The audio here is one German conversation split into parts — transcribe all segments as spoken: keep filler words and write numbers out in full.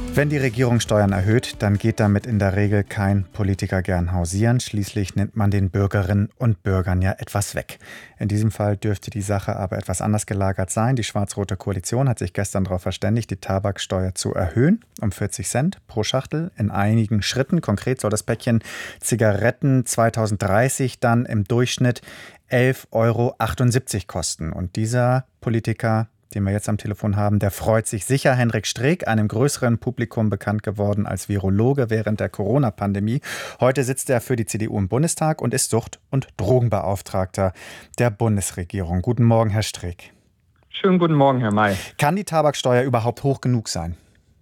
Wenn die Regierung Steuern erhöht, dann geht damit in der Regel kein Politiker gern hausieren. Schließlich nimmt man den Bürgerinnen und Bürgern ja etwas weg. In diesem Fall dürfte die Sache aber etwas anders gelagert sein. Die schwarz-rote Koalition hat sich gestern darauf verständigt, die Tabaksteuer zu erhöhen um vierzig Cent pro Schachtel in einigen Schritten. Konkret soll das Päckchen Zigaretten zweitausenddreißig dann im Durchschnitt elf Euro achtundsiebzig kosten. Und dieser Politiker, den wir jetzt am Telefon haben, der freut sich sicher. Henrik Streeck, einem größeren Publikum bekannt geworden als Virologe während der Corona-Pandemie. Heute sitzt er für die C D U im Bundestag und ist Sucht- und Drogenbeauftragter der Bundesregierung. Guten Morgen, Herr Streeck. Schönen guten Morgen, Herr May. Kann die Tabaksteuer überhaupt hoch genug sein?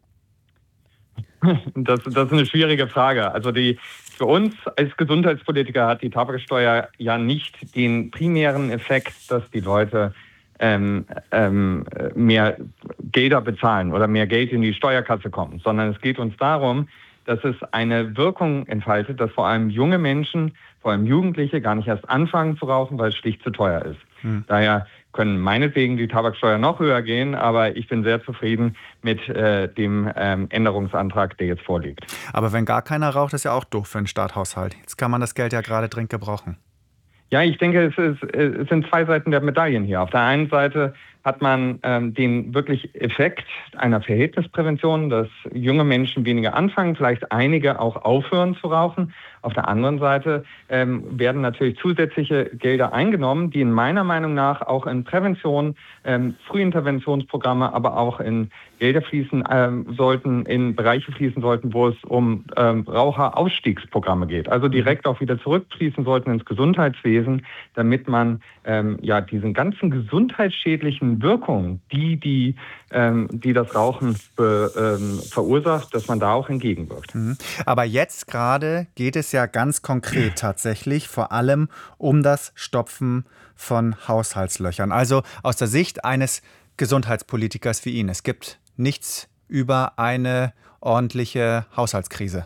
Das, das ist eine schwierige Frage. Also die, für uns als Gesundheitspolitiker hat die Tabaksteuer ja nicht den primären Effekt, dass die Leute Ähm, ähm, mehr Gelder bezahlen oder mehr Geld in die Steuerkasse kommt, sondern es geht uns darum, dass es eine Wirkung entfaltet, dass vor allem junge Menschen, vor allem Jugendliche, gar nicht erst anfangen zu rauchen, weil es schlicht zu teuer ist. Hm. Daher können meinetwegen die Tabaksteuer noch höher gehen, aber ich bin sehr zufrieden mit äh, dem ähm, Änderungsantrag, der jetzt vorliegt. Aber wenn gar keiner raucht, ist ja auch doof für einen Staatshaushalt. Jetzt kann man das Geld ja gerade dringend gebrauchen. Ja, ich denke, es, ist, es sind zwei Seiten der Medaillen hier. Auf der einen Seite hat man ähm, den wirklich Effekt einer Verhältnisprävention, dass junge Menschen weniger anfangen, vielleicht einige auch aufhören zu rauchen. Auf der anderen Seite ähm, werden natürlich zusätzliche Gelder eingenommen, die in meiner Meinung nach auch in Prävention, ähm, Frühinterventionsprogramme, aber auch in Gelder fließen ähm, sollten, in Bereiche fließen sollten, wo es um ähm, Raucherausstiegsprogramme geht. Also direkt auch wieder zurückfließen sollten ins Gesundheitswesen, damit man ähm, ja diesen ganzen gesundheitsschädlichen Wirkungen, die, die, ähm, die das Rauchen be, ähm, verursacht, dass man da auch entgegenwirkt. Aber jetzt gerade geht es ja ganz konkret tatsächlich vor allem um das Stopfen von Haushaltslöchern. Also aus der Sicht eines Gesundheitspolitikers wie ihn. Es gibt nichts über eine ordentliche Haushaltskrise.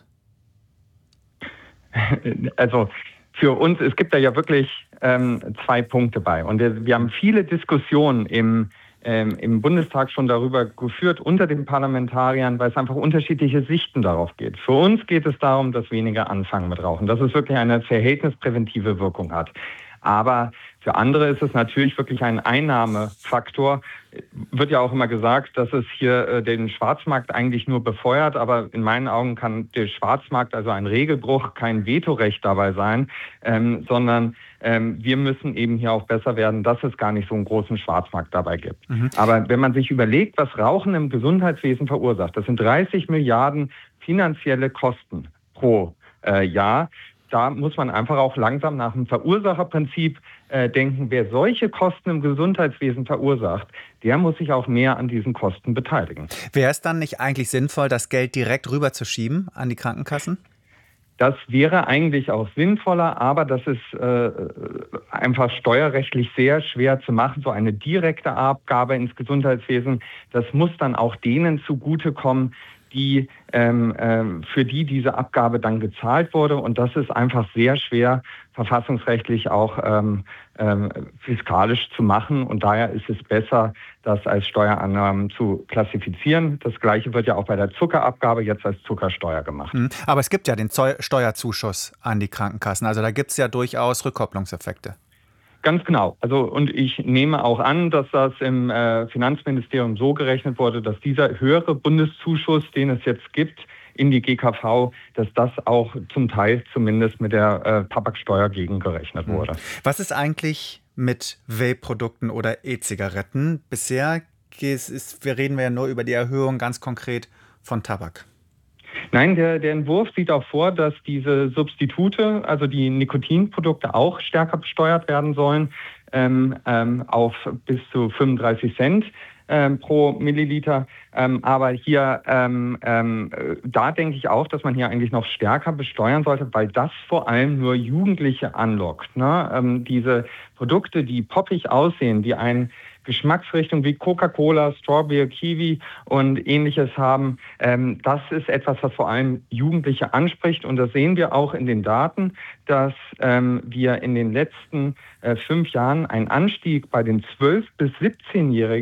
Also für uns, es gibt da ja wirklich ähm, zwei Punkte bei. Und wir, wir haben viele Diskussionen im, ähm, im Bundestag schon darüber geführt, unter den Parlamentariern, weil es einfach unterschiedliche Sichten darauf geht. Für uns geht es darum, dass weniger anfangen mit Rauchen, dass es wirklich eine verhältnispräventive Wirkung hat. Aber für andere ist es natürlich wirklich ein Einnahmefaktor. Wird ja auch immer gesagt, dass es hier äh, den Schwarzmarkt eigentlich nur befeuert. Aber in meinen Augen kann der Schwarzmarkt, also ein Regelbruch, kein Vetorecht dabei sein, ähm, sondern ähm, wir müssen eben hier auch besser werden, dass es gar nicht so einen großen Schwarzmarkt dabei gibt. Mhm. Aber wenn man sich überlegt, was Rauchen im Gesundheitswesen verursacht, das sind dreißig Milliarden finanzielle Kosten pro äh, Jahr. Da muss man einfach auch langsam nach dem Verursacherprinzip äh, denken, wer solche Kosten im Gesundheitswesen verursacht, der muss sich auch mehr an diesen Kosten beteiligen. Wäre es dann nicht eigentlich sinnvoll, das Geld direkt rüberzuschieben an die Krankenkassen? Das wäre eigentlich auch sinnvoller, aber das ist äh, einfach steuerrechtlich sehr schwer zu machen, so eine direkte Abgabe ins Gesundheitswesen. Das muss dann auch denen zugutekommen, die, ähm, ähm, für die diese Abgabe dann gezahlt wurde. Und das ist einfach sehr schwer, verfassungsrechtlich auch ähm, ähm, fiskalisch zu machen. Und daher ist es besser, das als Steuerannahmen zu klassifizieren. Das Gleiche wird ja auch bei der Zuckerabgabe jetzt als Zuckersteuer gemacht. Aber es gibt ja den Steuerzuschuss an die Krankenkassen. Also da gibt es ja durchaus Rückkopplungseffekte. Ganz genau. Also und ich nehme auch an, dass das im äh, Finanzministerium so gerechnet wurde, dass dieser höhere Bundeszuschuss, den es jetzt gibt, in die G K V, dass das auch zum Teil zumindest mit der äh, Tabaksteuer gegengerechnet wurde. Was ist eigentlich mit Vape-Produkten oder E-Zigaretten? Bisher ist, wir reden wir ja nur über die Erhöhung ganz konkret von Tabak. Nein, der, der Entwurf sieht auch vor, dass diese Substitute, also die Nikotinprodukte, auch stärker besteuert werden sollen, ähm, ähm, auf bis zu fünfunddreißig Cent ähm, pro Milliliter. Ähm, aber hier, ähm, ähm, da denke ich auch, dass man hier eigentlich noch stärker besteuern sollte, weil das vor allem nur Jugendliche anlockt. Ne? Ähm, diese Produkte, die poppig aussehen, die einen Geschmacksrichtungen wie Coca-Cola, Strawberry, Kiwi und Ähnliches haben. Ähm, das ist etwas, was vor allem Jugendliche anspricht. Und das sehen wir auch in den Daten, dass ähm, wir in den letzten äh, fünf Jahren einen Anstieg bei den zwölf- bis siebzehnjährigen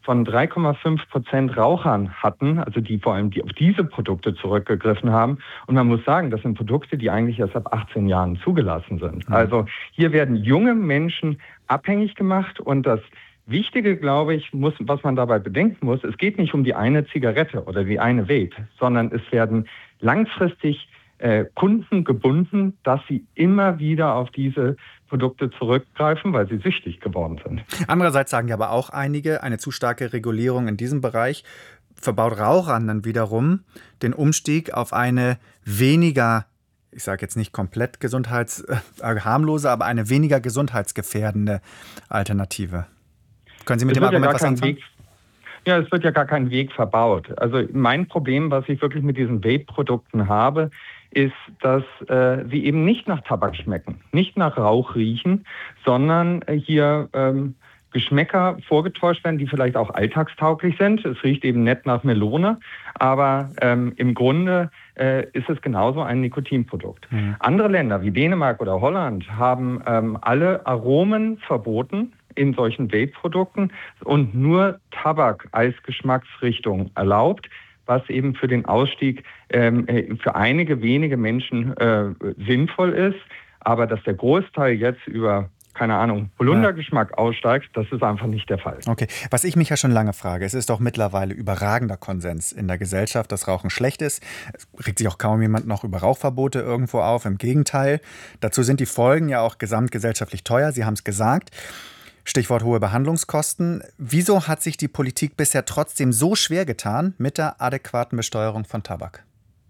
von drei Komma fünf Prozent Rauchern hatten, also die vor allem die auf diese Produkte zurückgegriffen haben. Und man muss sagen, das sind Produkte, die eigentlich erst ab achtzehn Jahren zugelassen sind. Mhm. Also hier werden junge Menschen abhängig gemacht und das Wichtige, glaube ich, muss, was man dabei bedenken muss, es geht nicht um die eine Zigarette oder die eine Vape, sondern es werden langfristig äh, Kunden gebunden, dass sie immer wieder auf diese Produkte zurückgreifen, weil sie süchtig geworden sind. Andererseits sagen ja aber auch einige, eine zu starke Regulierung in diesem Bereich verbaut Rauchern dann wiederum den Umstieg auf eine weniger, ich sage jetzt nicht komplett gesundheits, äh, harmlose, aber eine weniger gesundheitsgefährdende Alternative. Können Sie mit es dem Argument ja was anfangen? Weg, ja, es wird ja gar kein Weg verbaut. Also mein Problem, was ich wirklich mit diesen Vape-Produkten habe, ist, dass äh, sie eben nicht nach Tabak schmecken, nicht nach Rauch riechen, sondern äh, hier ähm, Geschmäcker vorgetäuscht werden, die vielleicht auch alltagstauglich sind. Es riecht eben nett nach Melone, aber ähm, im Grunde äh, ist es genauso ein Nikotinprodukt. Mhm. Andere Länder wie Dänemark oder Holland haben ähm, alle Aromen verboten in solchen Vape-Produkten und nur Tabak als Geschmacksrichtung erlaubt, was eben für den Ausstieg ähm, für einige wenige Menschen äh, sinnvoll ist. Aber dass der Großteil jetzt über, keine Ahnung, Holundergeschmack ja. aussteigt, das ist einfach nicht der Fall. Okay, was ich mich ja schon lange frage, es ist doch mittlerweile überragender Konsens in der Gesellschaft, dass Rauchen schlecht ist. Es regt sich auch kaum jemand noch über Rauchverbote irgendwo auf, im Gegenteil. Dazu sind die Folgen ja auch gesamtgesellschaftlich teuer, Sie haben es gesagt. Stichwort hohe Behandlungskosten. Wieso hat sich die Politik bisher trotzdem so schwer getan mit der adäquaten Besteuerung von Tabak?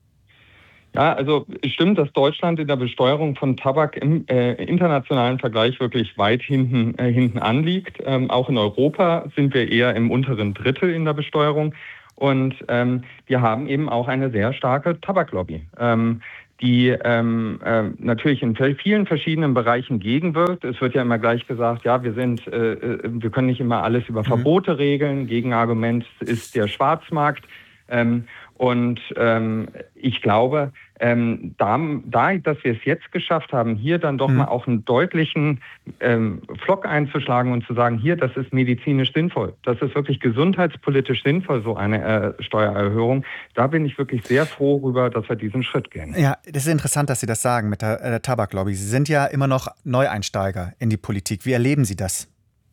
Ja, also es stimmt, dass Deutschland in der Besteuerung von Tabak im äh, internationalen Vergleich wirklich weit hinten, äh, hinten anliegt. Ähm, auch in Europa sind wir eher im unteren Drittel in der Besteuerung. Und ähm, wir haben eben auch eine sehr starke Tabaklobby, ähm, die ähm, äh, natürlich in vielen verschiedenen Bereichen gegenwirkt. Es wird ja immer gleich gesagt, ja, wir sind, äh, wir können nicht immer alles über Verbote regeln. Gegenargument ist der Schwarzmarkt. Ähm, und ähm, ich glaube, ähm, da, da, dass wir es jetzt geschafft haben, hier dann doch mhm. mal auch einen deutlichen ähm, Pflock einzuschlagen und zu sagen, hier, das ist medizinisch sinnvoll, das ist wirklich gesundheitspolitisch sinnvoll, so eine äh, Steuererhöhung. Da bin ich wirklich sehr froh darüber, dass wir diesen Schritt gehen. Ja, das ist interessant, dass Sie das sagen mit der äh, Tabaklobby. Sie sind ja immer noch Neueinsteiger in die Politik. Wie erleben Sie das?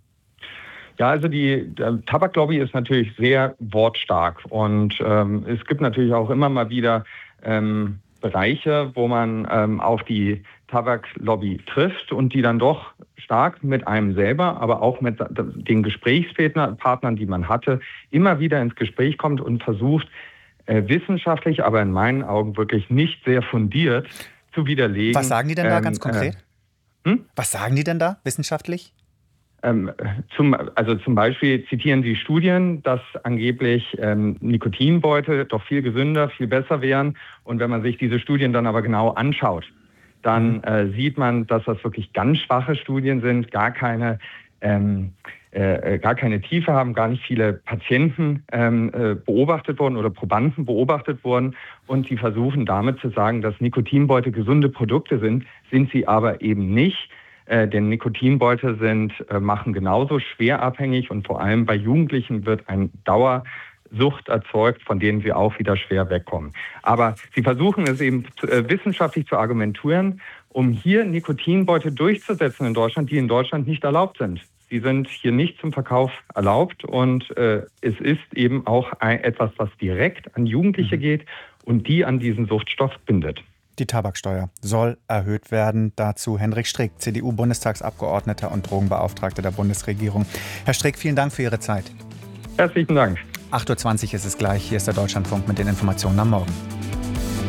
Ja, also die Tabaklobby ist natürlich sehr wortstark und ähm, es gibt natürlich auch immer mal wieder ähm, Bereiche, wo man ähm, auf die Tabaklobby trifft und die dann doch stark mit einem selber, aber auch mit den Gesprächspartnern, die man hatte, immer wieder ins Gespräch kommt und versucht, äh, wissenschaftlich, aber in meinen Augen wirklich nicht sehr fundiert zu widerlegen. Was sagen die denn da ähm, ganz konkret? Äh, hm? Was sagen die denn da wissenschaftlich? Ähm, zum, also zum Beispiel zitieren sie Studien, dass angeblich ähm, Nikotinbeutel doch viel gesünder, viel besser wären. Und wenn man sich diese Studien dann aber genau anschaut, dann äh, sieht man, dass das wirklich ganz schwache Studien sind, gar keine, ähm, äh, gar keine Tiefe haben, gar nicht viele Patienten ähm, äh, beobachtet wurden oder Probanden beobachtet wurden. Und die versuchen damit zu sagen, dass Nikotinbeutel gesunde Produkte sind, sind sie aber eben nicht. Äh, denn Nikotinbeutel sind, äh, machen genauso schwer abhängig und vor allem bei Jugendlichen wird eine Dauersucht erzeugt, von denen sie auch wieder schwer wegkommen. Aber sie versuchen es eben äh, wissenschaftlich zu argumentieren, um hier Nikotinbeutel durchzusetzen in Deutschland, die in Deutschland nicht erlaubt sind. Sie sind hier nicht zum Verkauf erlaubt und äh, es ist eben auch ein, etwas, was direkt an Jugendliche geht und die an diesen Suchtstoff bindet. Die Tabaksteuer soll erhöht werden. Dazu Hendrik Streeck, C D U-Bundestagsabgeordneter und Drogenbeauftragter der Bundesregierung. Herr Streeck, vielen Dank für Ihre Zeit. Herzlichen Dank. acht Uhr zwanzig ist es gleich. Hier ist der Deutschlandfunk mit den Informationen am Morgen.